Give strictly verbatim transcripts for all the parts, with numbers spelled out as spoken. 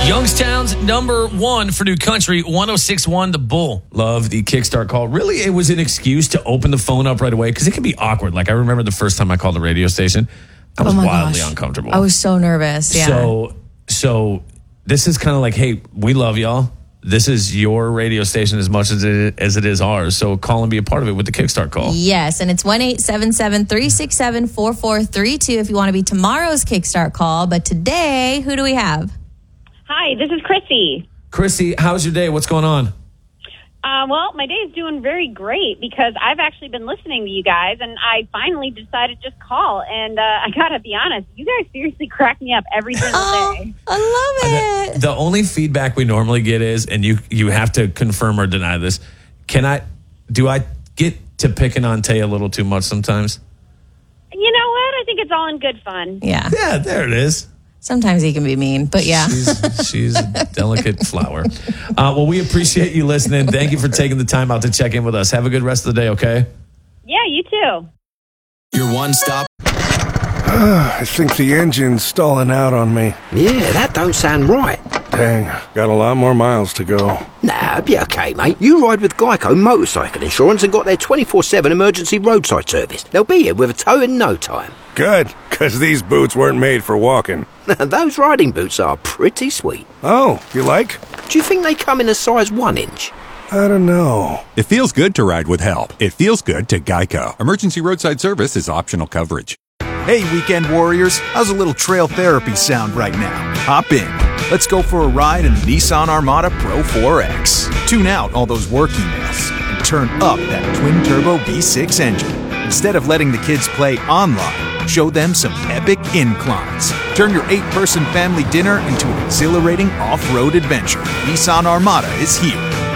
Youngstown's number one for new country, one oh six point one The Bull. Love the Kickstart call. Really, it was an excuse to open the phone up right away because it can be awkward. Like, I remember the first time I called the radio station, I was oh wildly gosh. uncomfortable. I was so nervous. Yeah. So, so this is kind of like, hey, we love y'all. This is your radio station as much as it, as it is ours. So call and be a part of it with the Kickstart call. Yes, and it's one eight seven seven, three six seven, four four three two if you want to be tomorrow's Kickstart call. But today, who do we have? Hi, this is Chrissy. Chrissy, how's your day? What's going on? Uh, well, my day is doing very great because I've actually been listening to you guys, and I finally decided to just call. And uh, I got to be honest, you guys seriously crack me up every single Oh, day. I love it. The, the only feedback we normally get is, and you you have to confirm or deny this, can I, do I get to picking on Tay a little too much sometimes? You know what? I think it's all in good fun. Yeah. Yeah, there it is. Sometimes he can be mean, but yeah. She's, she's a delicate flower. Uh, well, we appreciate you listening. Thank you for taking the time out to check in with us. Have a good rest of the day, okay? Yeah, you too. Your one-stop. I think the engine's stalling out on me. Yeah, that don't sound right. Dang, got a lot more miles to go. Nah, be okay, mate. You ride with Geico Motorcycle Insurance and got their twenty-four seven emergency roadside service. They'll be here with a tow in no time. Good, because these boots weren't made for walking. Those riding boots are pretty sweet. Oh, you like? Do you think they come in a size one inch? I don't know. It feels good to ride with help. It feels good to Geico. Emergency roadside service is optional coverage. Hey, weekend warriors, how's a little trail therapy sound right now? Hop in. Let's go for a ride in the Nissan Armada Pro four X. Tune out all those work emails and turn up that twin-turbo V six engine. Instead of letting the kids play online, show them some epic inclines. Turn your eight-person family dinner into an exhilarating off-road adventure. Nissan Armada is here.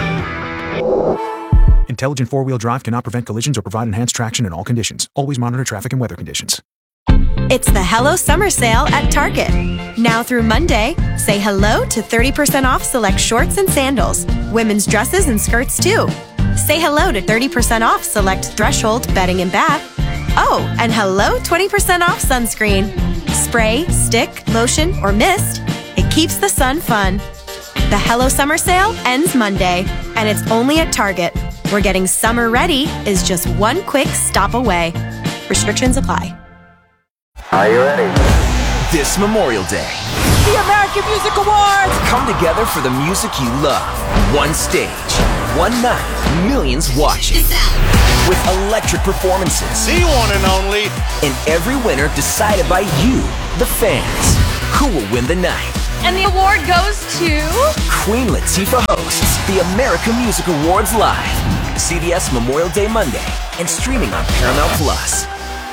Intelligent four-wheel drive cannot prevent collisions or provide enhanced traction in all conditions. Always monitor traffic and weather conditions. It's the Hello Summer Sale at Target. Now through Monday, say hello to thirty percent off select shorts and sandals, women's dresses and skirts too. Say hello to thirty percent off select Threshold bedding and bath. Oh, and hello twenty percent off sunscreen. Spray, stick, lotion, or mist. It keeps the sun fun. The Hello Summer Sale ends Monday, and it's only at Target, where getting summer ready is just one quick stop away. Restrictions apply. Are you ready? This Memorial Day, the American Music Awards! Come together for the music you love. One stage, one night, millions watching. With electric performances. The one and only. And every winner decided by you, the fans. Who will win the night? And the award goes to... Queen Latifah hosts the American Music Awards live. C B S Memorial Day Monday and streaming on Paramount Plus.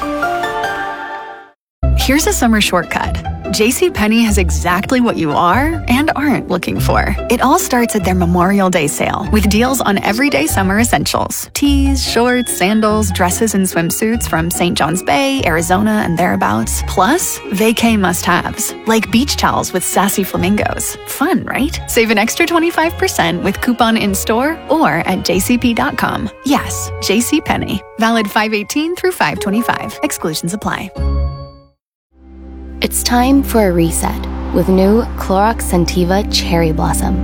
Here's a summer shortcut. JCPenney has exactly what you are and aren't looking for. It all starts at their Memorial Day sale with deals on everyday summer essentials. Tees, shorts, sandals, dresses, and swimsuits from Saint John's Bay, Arizona, and thereabouts. Plus, vacay must-haves, like beach towels with sassy flamingos. Fun, right? Save an extra twenty-five percent with coupon in-store or at j c p dot com. Yes, JCPenney. Valid five eighteen through five twenty-five. Exclusions apply. It's time for a reset with new Clorox Scentiva Cherry Blossom.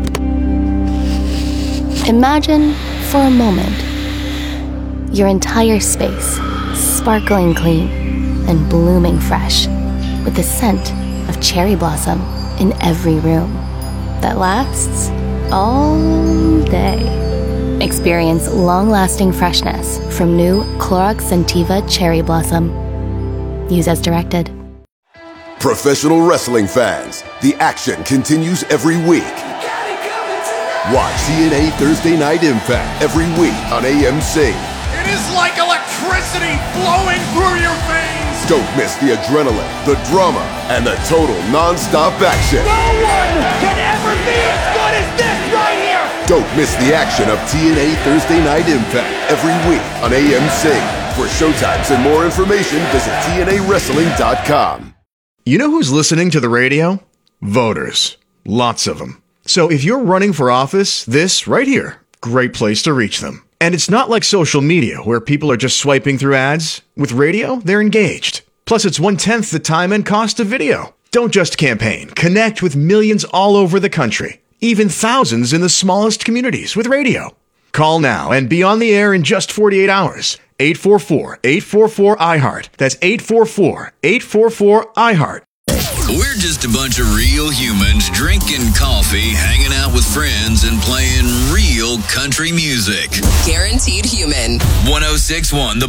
Imagine, for a moment, your entire space sparkling clean and blooming fresh with the scent of cherry blossom in every room that lasts all day. Experience long-lasting freshness from new Clorox Scentiva Cherry Blossom. Use as directed. Professional wrestling fans, the action continues every week. Watch T N A Thursday Night Impact every week on A M C. It is like electricity flowing through your veins. Don't miss the adrenaline, the drama, and the total non-stop action. No one can ever be as good as this right here. Don't miss the action of T N A Thursday Night Impact every week on A M C. For showtimes and more information, visit T N A wrestling dot com. You know who's listening to the radio? Voters. Lots of them. So if you're running for office, this right here, great place to reach them. And it's not like social media where people are just swiping through ads. With radio, they're engaged. Plus, it's one-tenth the time and cost of video. Don't just campaign. Connect with millions all over the country, even thousands in the smallest communities with radio. Call now and be on the air in just forty-eight hours. eight four four, eight four four, I heart. That's eight four four, eight four four, I heart. We're just a bunch of real humans drinking coffee, hanging out with friends, and playing real country music. Guaranteed human. one oh six point one The